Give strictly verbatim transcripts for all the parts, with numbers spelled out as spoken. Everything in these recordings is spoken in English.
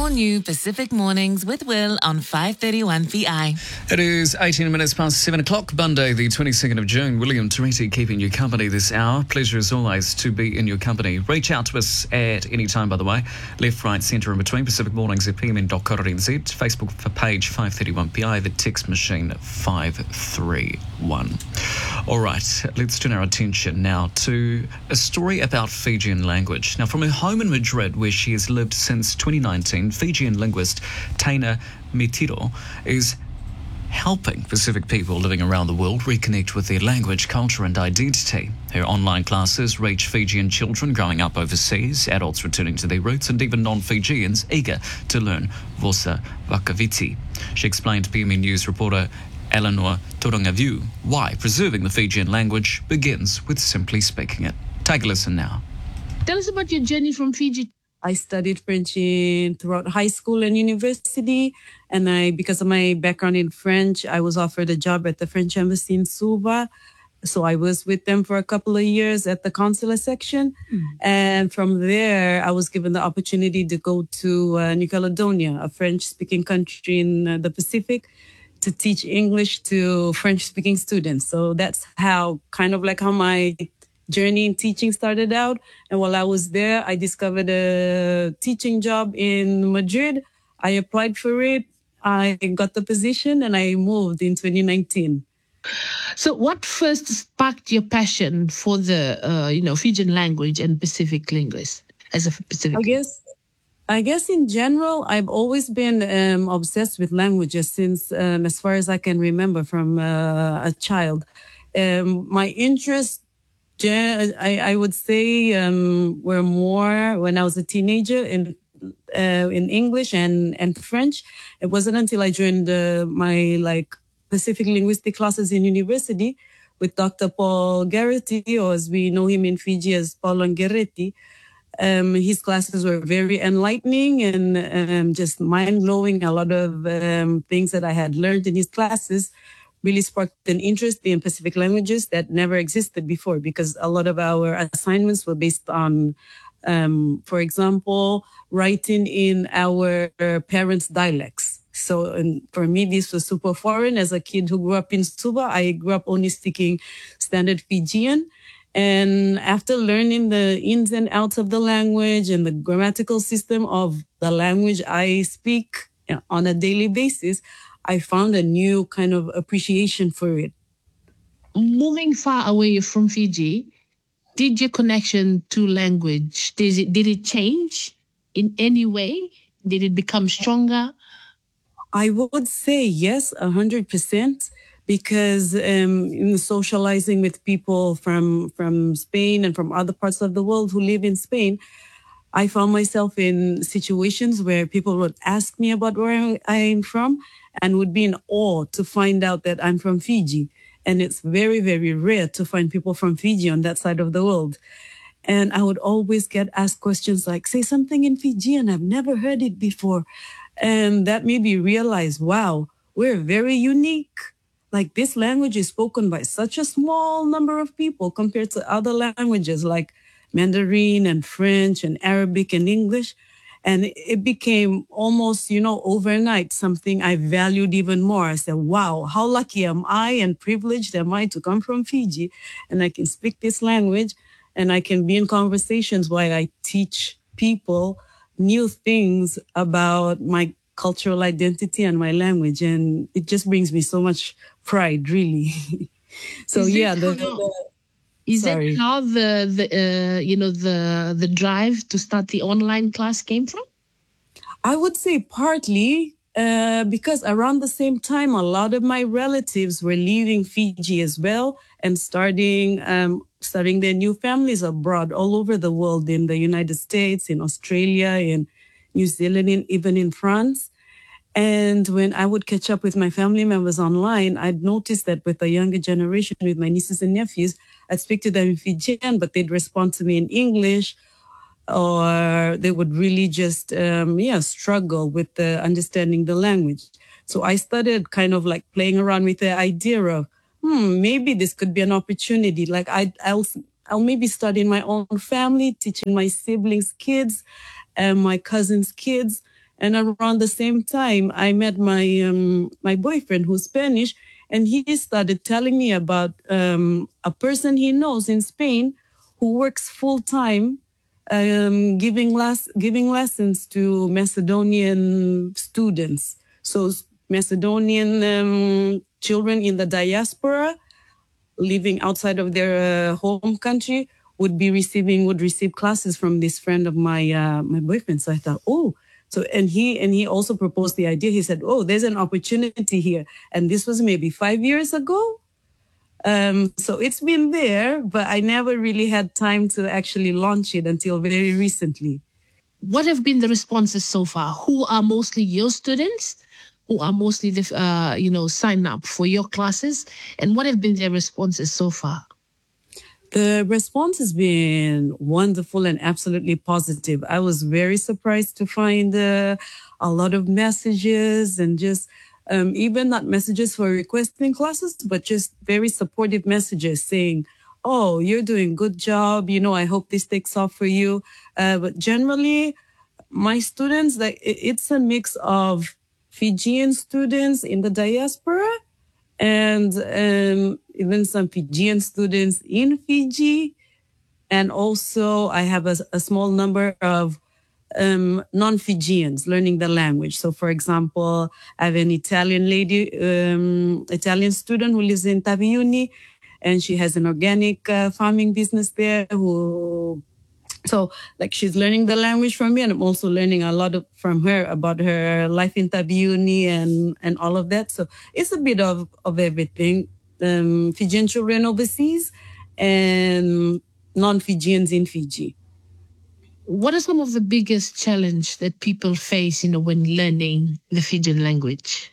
all new Pacific Mornings with Will on five thirty-one P I. It is eighteen minutes past seven o'clock, Monday, the twenty-second of June. William Toriti keeping you company this hour. Pleasure as always to be in your company. Reach out to us at any time, by the way. Left, right, centre and between. Pacific Mornings at p m n dot co dot n z. Facebook for page five thirty-one P I. The text machine five three one. All right, let's turn our attention now to a story about Fijian language. Now, from her home in Madrid, where she has lived since twenty nineteen, Fijian linguist Taina Mitiro is helping Pacific people living around the world reconnect with their language, culture and identity. Her online classes reach Fijian children growing up overseas, adults returning to their roots, and even non-Fijians eager to learn Vosa Vakaviti. She explained to P M N News reporter Eleanor Torangavu why preserving the Fijian language begins with simply speaking it. Take a listen now. Tell us about your journey from Fiji. I studied French in, throughout high school and university. And I, because of my background in French, I was offered a job at the French embassy in Suva. So I was with them for a couple of years at the consular section. Mm. And from there, I was given the opportunity to go to uh, New Caledonia, a French-speaking country in uh, the Pacific, to teach English to French-speaking students. So that's how, kind of like how my journey in teaching started out. And while I was there, I discovered a teaching job in Madrid. I applied for it. I got the position and I moved in twenty nineteen. So what first sparked your passion for the, uh, you know, Fijian language and Pacific linguist as a Pacific? I guess, I guess in general, I've always been um, obsessed with languages since, um, as far as I can remember, from uh, a child. Um, my interest I, I would say um, were more when I was a teenager in uh, in English and, and French. It wasn't until I joined uh, my like Pacific linguistic classes in university with Doctor Paul Garretti, or as we know him in Fiji as Paulo Garretti. Um, his classes were very enlightening and um, just mind-blowing. A lot of um, things that I had learned in his classes really sparked an interest in Pacific languages that never existed before, because a lot of our assignments were based on, um, for example, writing in our parents' dialects. So and for me, this was super foreign. As a kid who grew up in Suva, I grew up only speaking standard Fijian. And after learning the ins and outs of the language and the grammatical system of the language I speak on a daily basis, I found a new kind of appreciation for it. Moving far away from Fiji, did your connection to language, did it, did it change in any way? Did it become stronger? I would say yes, one hundred percent, because um, in socializing with people from, from Spain and from other parts of the world who live in Spain, I found myself in situations where people would ask me about where I'm from and would be in awe to find out that I'm from Fiji. And it's very, very rare to find people from Fiji on that side of the world. And I would always get asked questions like, say something in Fijian, I've never heard it before. And that made me realize, wow, we're very unique. Like this language is spoken by such a small number of people compared to other languages like Mandarin and French and Arabic and English. And it became almost, you know, overnight, something I valued even more. I said, wow, how lucky am I and privileged am I to come from Fiji, and I can speak this language and I can be in conversations while I teach people new things about my cultural identity and my language. And it just brings me so much pride, really. so, Is yeah. It The, how, the, is sorry. that how the, the uh, you know, the, the drive to start the online class came from? I would say partly uh, because around the same time, a lot of my relatives were leaving Fiji as well and starting um, starting their new families abroad all over the world, in the United States, in Australia, in New Zealand, in, even in France. And when I would catch up with my family members online, I'd notice that with the younger generation, with my nieces and nephews, I'd speak to them in Fijian, but they'd respond to me in English, or they would really just, um, yeah, struggle with the understanding the language. So I started kind of like playing around with the idea of, hmm, maybe this could be an opportunity. Like I, I'll, I'll maybe start in my own family, teaching my siblings' kids and my cousins' kids. And around the same time, I met my um, my boyfriend who's Spanish, and he started telling me about um, a person he knows in Spain who works full time, um, giving less, giving lessons to Macedonian students. So Macedonian um, children in the diaspora living outside of their uh, home country would be receiving would receive classes from this friend of my uh, my boyfriend. So I thought, oh, so and he and he also proposed the idea. He said, oh, there's an opportunity here, and this was maybe five years ago. Um, so it's been there, but I never really had time to actually launch it until very recently. What have been the responses so far? Who are mostly your students? Who are mostly the uh, you know sign up for your classes? And what have been their responses so far? The response has been wonderful and absolutely positive. I was very surprised to find uh, a lot of messages and just um, even not messages for requesting classes, but just very supportive messages saying, oh, you're doing a good job. You know, I hope this takes off for you. Uh, but generally, my students, like it's a mix of Fijian students in the diaspora and um, even some Fijian students in Fiji. And also I have a, a small number of um, non-Fijians learning the language. So for example, I have an Italian lady, um, Italian student who lives in Taveuni, and she has an organic uh, farming business there who So like she's learning the language from me, and I'm also learning a lot of, from her about her life in Taveuni and, and all of that. So it's a bit of, of everything. Um, Fijian children overseas and non-Fijians in Fiji. What are some of the biggest challenge that people face, you know, when learning the Fijian language?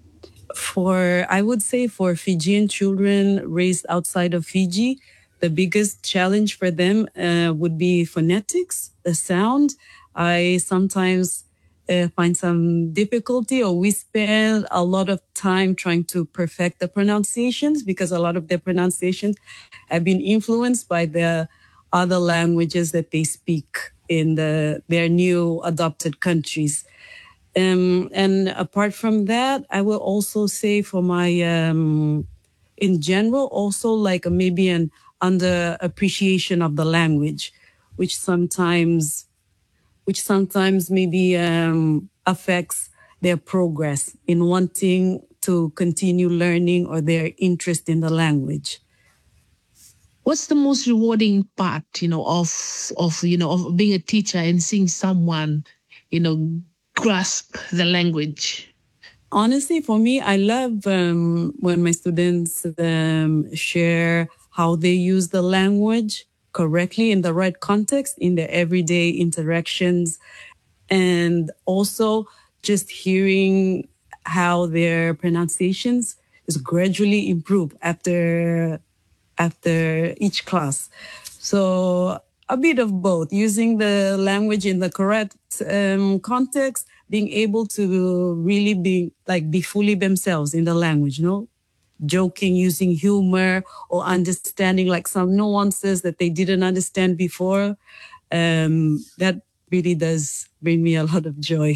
For, I would say for Fijian children raised outside of Fiji, the biggest challenge for them uh, would be phonetics, the sound. I sometimes uh, find some difficulty, or we spend a lot of time trying to perfect the pronunciations because a lot of their pronunciations have been influenced by the other languages that they speak in the, their new adopted countries. Um, and apart from that, I will also say for my, um, in general, also like a, maybe an under appreciation of the language, which sometimes, which sometimes maybe um, affects their progress in wanting to continue learning or their interest in the language. What's the most rewarding part, you know, of of you know of being a teacher and seeing someone, you know, grasp the language? Honestly, for me, I love um, when my students um, share how they use the language correctly in the right context in their everyday interactions, and also just hearing how their pronunciations is gradually improved after after each class. So a bit of both, using the language in the correct um, context, being able to really be like be fully themselves in the language, you know? Joking, using humor, or understanding like some nuances that they didn't understand before. Um, that really does bring me a lot of joy.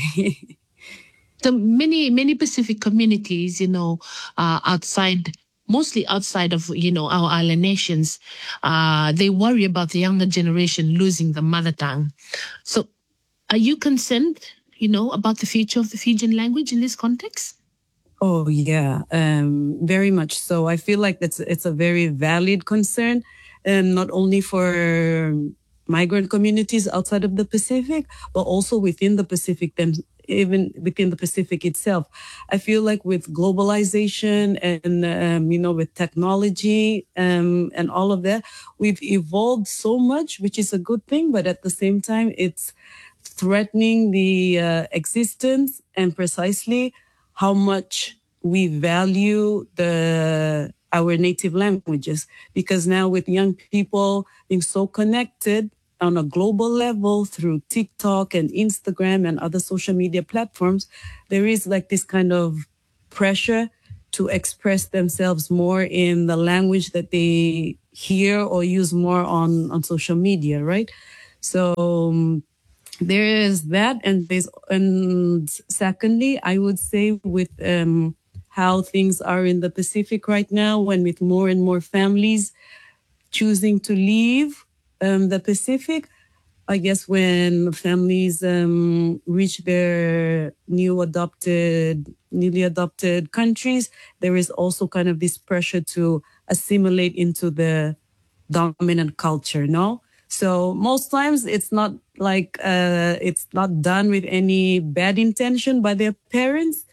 So many, many Pacific communities, you know, uh, outside, mostly outside of, you know, our island nations, uh, they worry about the younger generation losing the mother tongue. So are you concerned, you know, about the future of the Fijian language in this context? Oh, yeah, um, very much so. I feel like that's it's a very valid concern, um, not only for migrant communities outside of the Pacific, but also within the Pacific, them, even within the Pacific itself. I feel like with globalization and, um, you know, with technology um, and all of that, we've evolved so much, which is a good thing. But at the same time, it's threatening the uh, existence and precisely how much we value the our native languages. Because now with young people being so connected on a global level through TikTok and Instagram and other social media platforms, there is like this kind of pressure to express themselves more in the language that they hear or use more on, on social media, right? So um, there is that, and there's and secondly, I would say with um, how things are in the Pacific right now, when with more and more families choosing to leave um, the Pacific, I guess when families um, reach their new adopted, newly adopted countries, there is also kind of this pressure to assimilate into the dominant culture, no? So most times it's not like, uh, it's not done with any bad intention by their parents.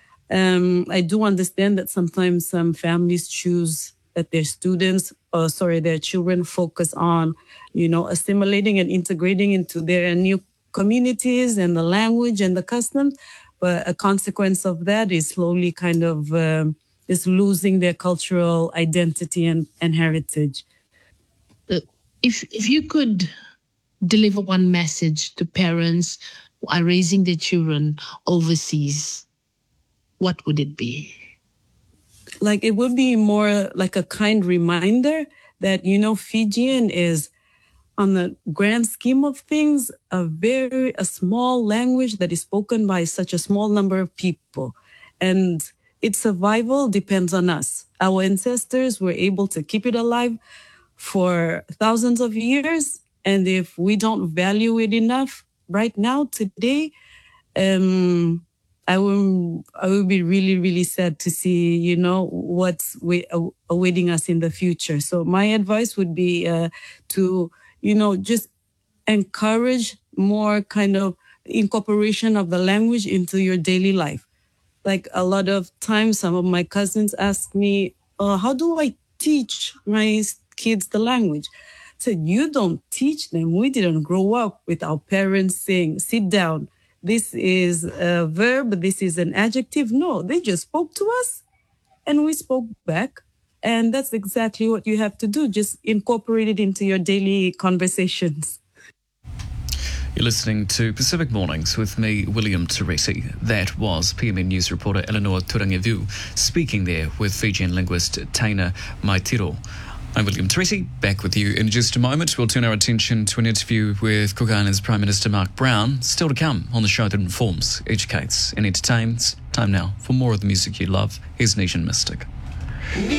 Um, I do understand that sometimes some families choose that their students, or sorry, their children focus on, you know, assimilating and integrating into their new communities and the language and the customs. But a consequence of that is slowly kind of um, is losing their cultural identity and, and heritage. Uh, if if you could deliver one message to parents who are raising their children overseas, what would it be? Like, it would be more like a kind reminder that, you know, Fijian is, on the grand scheme of things, a very, a small language that is spoken by such a small number of people. And its survival depends on us. Our ancestors were able to keep it alive for thousands of years. And if we don't value it enough right now, today, um, I will, I will be really, really sad to see, you know, what's wait, uh, awaiting us in the future. So my advice would be uh, to, you know, just encourage more kind of incorporation of the language into your daily life. Like, a lot of times, some of my cousins ask me, uh, how do I teach my kids the language? I said, you don't teach them. We didn't grow up with our parents saying, sit down. This is a verb. This is an adjective. No, they just spoke to us and we spoke back. And that's exactly what you have to do. Just incorporate it into your daily conversations. You're listening to Pacific Mornings with me, William Teresi. That was P M N News reporter Eleanor Turangevu speaking there with Fijian linguist Taina Maitiro. I'm William Teresi, back with you in just a moment. We'll turn our attention to an interview with Cook Islands Prime Minister Mark Brown. Still to come on the show that informs, educates and entertains. Time now for more of the music you love. Here's Nation Mystic.